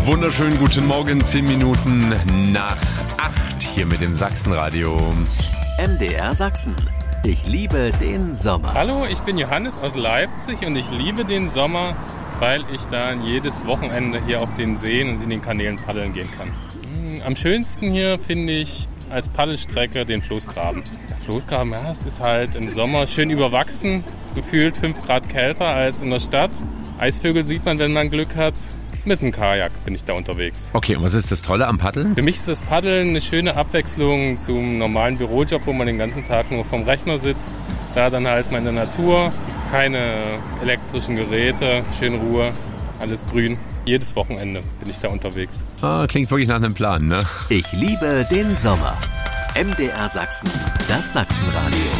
Wunderschönen guten Morgen, 10 Minuten nach 8 hier mit dem Sachsenradio. MDR Sachsen. Ich liebe den Sommer. Hallo, ich bin Johannes aus Leipzig und ich liebe den Sommer, weil ich dann jedes Wochenende hier auf den Seen und in den Kanälen paddeln gehen kann. Am schönsten hier finde ich als Paddelstrecke den Floßgraben. Der Floßgraben, ja, es ist halt im Sommer schön überwachsen, gefühlt 5 Grad kälter als in der Stadt. Eisvögel sieht man, wenn man Glück hat. Mit dem Kajak bin ich da unterwegs. Okay, und was ist das Tolle am Paddeln? Für mich ist das Paddeln eine schöne Abwechslung zum normalen Bürojob, wo man den ganzen Tag nur vom Rechner sitzt. Da dann halt mal in der Natur, keine elektrischen Geräte, schön Ruhe, alles grün. Jedes Wochenende bin ich da unterwegs. Klingt wirklich nach einem Plan, ne? Ich liebe den Sommer. MDR Sachsen, das Sachsenradio.